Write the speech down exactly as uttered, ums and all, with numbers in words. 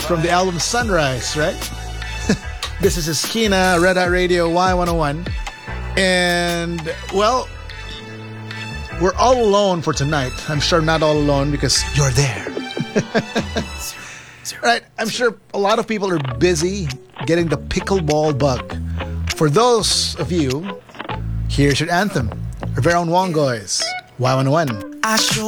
from the album Sunrise, right? This is Esquina, Red Hot Radio, Y one oh one. And, well, we're all alone for tonight. I'm sure not all alone because you're there. Right, I'm sure a lot of people are busy getting the pickleball bug. For those of you, here's your anthem. Our very own Wongoys, Y one oh one.